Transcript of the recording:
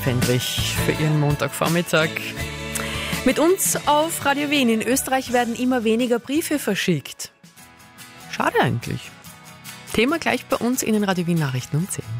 Fendrich für Ihren Montagvormittag. Mit uns auf Radio Wien. In Österreich werden immer weniger Briefe verschickt. Schade eigentlich. Thema gleich bei uns in den Radio Wien Nachrichten um 10.